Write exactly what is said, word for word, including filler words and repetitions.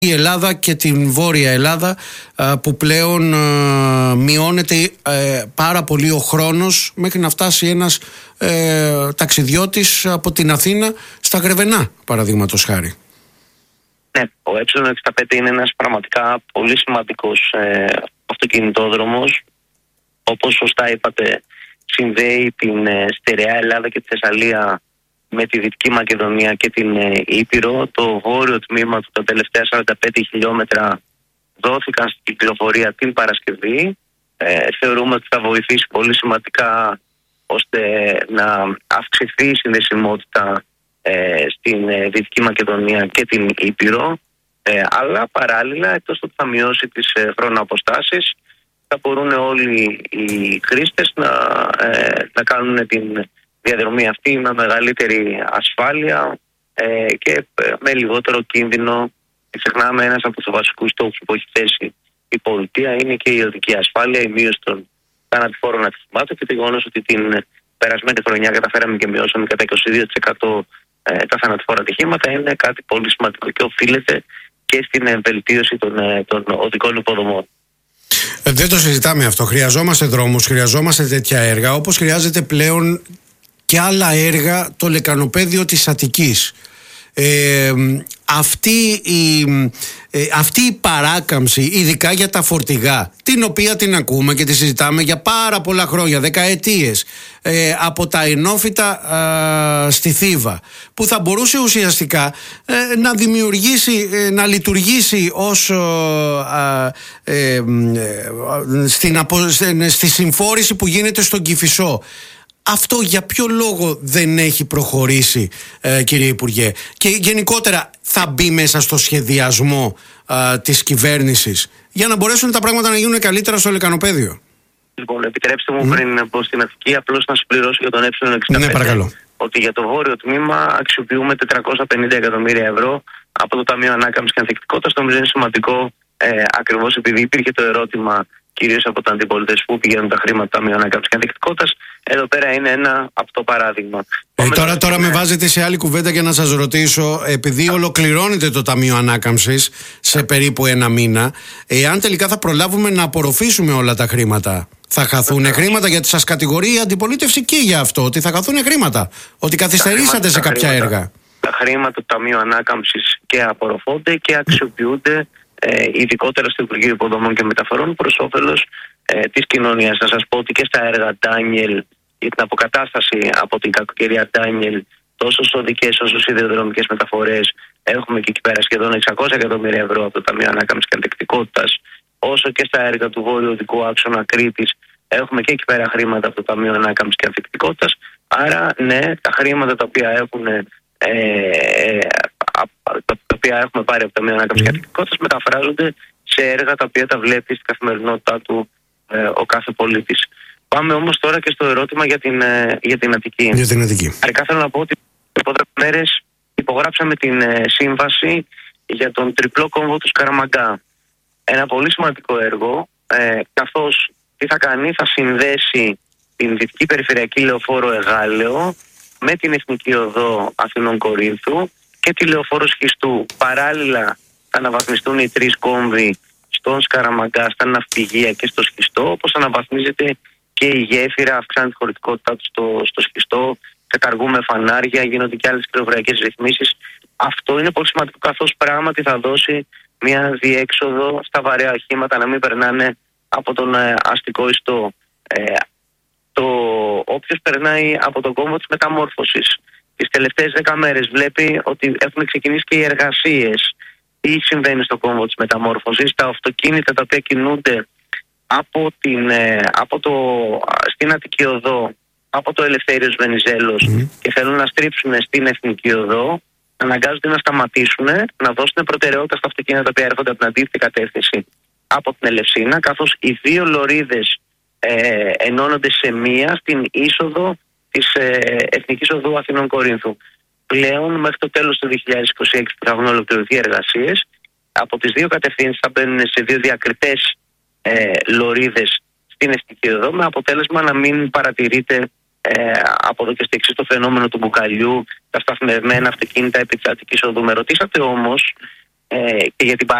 η Ελλάδα και την Βόρεια Ελλάδα, που πλέον μειώνεται πάρα πολύ ο χρόνος μέχρι να φτάσει ένας ε, ταξιδιώτης από την Αθήνα στα Γρεβενά, παραδείγματος χάρη. Ναι, ο Ε εξήντα πέντε είναι ένας πραγματικά πολύ σημαντικός ε, αυτοκινητόδρομος. Όπως σωστά είπατε, συνδέει την ε, στερεά Ελλάδα και τη Θεσσαλία με τη Δυτική Μακεδονία και την ε, Ήπειρο. Το βόρειο τμήμα του, τα τελευταία σαράντα πέντε χιλιόμετρα, δόθηκαν στην κυκλοφορία την Παρασκευή. Ε, θεωρούμε ότι θα βοηθήσει πολύ σημαντικά ώστε να αυξηθεί η συνδεσιμότητα ε, στην ε, Δυτική Μακεδονία και την Ήπειρο. Ε, αλλά παράλληλα, εκτός ότι θα μειώσει τις ε, χρόνοαποστάσεις, θα μπορούν όλοι οι χρήστες να, ε, να κάνουν την διαδρομή αυτή με μεγαλύτερη ασφάλεια ε, και με λιγότερο κίνδυνο. Ξεχνάμε, ένας από τους βασικούς στόχους που έχει θέσει η πολιτεία είναι και η οδική ασφάλεια, η μείωση των θανατηφόρων ατυχημάτων, και το γεγονός ότι την περασμένη χρονιά καταφέραμε και μειώσαμε κατά είκοσι δύο τοις εκατό ε, τα θανατηφόρα ατυχήματα είναι κάτι πολύ σημαντικό και οφείλεται και στην ε, βελτίωση των, ε, των οδικών υποδομών. Ε, δεν το συζητάμε αυτό. Χρειαζόμαστε δρόμους, χρειαζόμαστε τέτοια έργα, όπως χρειάζεται πλέον και άλλα έργα το λεκανοπέδιο της Αττικής. Ε, αυτή, η, ε, αυτή η παράκαμψη, ειδικά για τα φορτηγά, την οποία την ακούμε και τη συζητάμε για πάρα πολλά χρόνια, δεκαετίες, ε, από τα ενόφυτα ε, στη Θήβα, που θα μπορούσε ουσιαστικά ε, να δημιουργήσει, ε, να λειτουργήσει ως ε, ε, ε, στην απο, στη συμφόρηση που γίνεται στον Κηφισό. Αυτό για ποιο λόγο δεν έχει προχωρήσει, ε, κύριε Υπουργέ? Και γενικότερα θα μπει μέσα στο σχεδιασμό ε, της κυβέρνησης για να μπορέσουν τα πράγματα να γίνουν καλύτερα στο λεκανοπέδιο? Λοιπόν, επιτρέψτε μου mm. πριν πω στην Αττική, απλώς να συμπληρώσω για τον Ε εξήντα πέντε. Ναι, παρακαλώ. Ότι για το βόρειο τμήμα αξιοποιούμε τετρακόσια πενήντα εκατομμύρια ευρώ από το Ταμείο Ανάκαμψης και Ανθεκτικότητας. Νομίζω είναι σημαντικό, ε, ακριβώς επειδή υπήρχε το ερώτημα κυρίως από τα αντιπολίτευση που πηγαίνουν τα χρήματα του Ταμείου Ανάκαμψης και Ανθεκτικότητας. Εδώ πέρα είναι ένα από το παράδειγμα. Ε, τώρα τώρα με βάζετε σε άλλη κουβέντα για να σας ρωτήσω, επειδή ολοκληρώνεται το Ταμείο Ανάκαμψης σε περίπου ένα μήνα, εάν τελικά θα προλάβουμε να απορροφήσουμε όλα τα χρήματα, θα χαθούν χρήματα? Γιατί σας κατηγορεί η αντιπολίτευση και για αυτό, ότι θα χαθούν χρήματα, ότι καθυστερήσατε σε κάποια χρήματα, έργα. Τα χρήματα του Ταμείου Ανάκαμψης και απορροφώνται και αξιοποιούνται Ε, ειδικότερα στο Υπουργείο Υποδομών και Μεταφορών προς όφελος ε, της κοινωνίας. Να σας πω ότι και στα έργα Ντάνιελ για την αποκατάσταση από την κακοκαιρία Ντάνιελ, τόσο στις οδικές όσο στις σιδηροδρομικές μεταφορές, έχουμε και εκεί πέρα σχεδόν εξακόσια εκατομμύρια ευρώ από το Ταμείο Ανάκαμψης και Ανθεκτικότητας, όσο και στα έργα του Βόρειου Οδικού Άξονα Κρήτης, έχουμε και εκεί πέρα χρήματα από το Ταμείο Ανάκαμψης και Ανθεκτικότητας. Άρα, ναι, τα χρήματα τα οποία έχουν Ε, τα οποία έχουμε πάρει από τα Ταμείο Ανάκαμψης και Ανθεκτικότητας μεταφράζονται σε έργα τα οποία τα βλέπει στην καθημερινότητά του ε, ο κάθε πολίτης. Πάμε όμως τώρα και στο ερώτημα για την, ε, για την Αττική. Για την Αττική. Αρκά θέλω να πω ότι από δέκα μέρες υπογράψαμε την ε, σύμβαση για τον τριπλό κόμβο του Σκαραμαγκά. Ένα πολύ σημαντικό έργο, ε, καθώς τι θα κάνει, θα συνδέσει την Δυτική Περιφερειακή Λεωφόρο Εγάλεο με την Εθνική Οδό Αθηνών Κορίνθου και τη Λεωφόρο Σχιστού. Παράλληλα θα αναβαθμιστούν οι τρεις κόμβοι στον Σκαραμαγκά, στα Ναυπηγεία και στο Σχιστό, όπως αναβαθμίζεται και η γέφυρα, αυξάνει τη χωρητικότητά του στο, στο Σχιστό, καταργούμε φανάρια, γίνονται και άλλες κυκλοφοριακές ρυθμίσεις. Αυτό είναι πολύ σημαντικό, καθώς πράγματι θα δώσει μια διέξοδο στα βαρέα οχήματα να μην περνάνε από τον ε, αστικό ιστό. Ε, το όποιος περνάει από τον κόμβο της μεταμόρφωσης τις τελευταίες δέκα μέρες βλέπει ότι έχουν ξεκινήσει και οι εργασίες. Τι συμβαίνει στο κόμβο της μεταμόρφωσης? Τα αυτοκίνητα τα οποία κινούνται από την, από το, στην Αττική Οδό, από το Ελευθέριος Βενιζέλος mm. και θέλουν να στρίψουν στην Εθνική Οδό, αναγκάζονται να σταματήσουν, να δώσουν προτεραιότητα στα αυτοκίνητα τα οποία έρχονται από την αντίθετη κατεύθυνση από την Ελευσίνα, καθώς οι δύο λωρίδες ε, ενώνονται σε μία στην είσοδο της ε, Εθνικής Οδού Αθηνών Κορίνθου. Πλέον, μέχρι το τέλος του δύο χιλιάδες είκοσι έξι που θα έχουν ολοκληρωθεί εργασίες, από τις δύο κατευθύνσεις θα μπαίνουν σε δύο διακριτές ε, λωρίδες στην Εθνική Οδό, με αποτέλεσμα να μην παρατηρείται ε, από εδώ και στο εξής το φαινόμενο του μπουκαλιού, τα σταθμευμένα αυτοκίνητα επί της Αττικής Οδού. Με ρωτήσατε όμως ε, και για την